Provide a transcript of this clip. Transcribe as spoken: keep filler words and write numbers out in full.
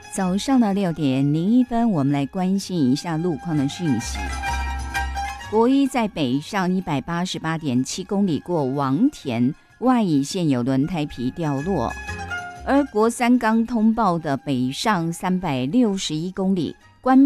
早上的六点零一分，我们来关心一下路况的讯息。国一在北上一百八十八点七公里过王田，外乙线有轮胎皮掉落。而国三刚通报的北上三百六十一公里，